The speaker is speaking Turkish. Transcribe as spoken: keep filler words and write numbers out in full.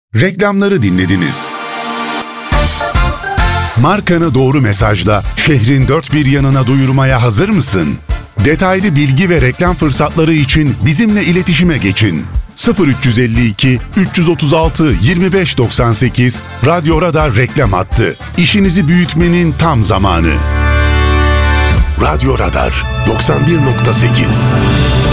Reklamları dinlediniz. Markanı doğru mesajla şehrin dört bir yanına duyurmaya hazır mısın? Detaylı bilgi ve reklam fırsatları için bizimle iletişime geçin. sıfır üç elli iki üç otuz altı yirmi beş doksan sekiz Radyo Radar reklam hattı. İşinizi büyütmenin tam zamanı. Radyo Radar doksan bir nokta sekiz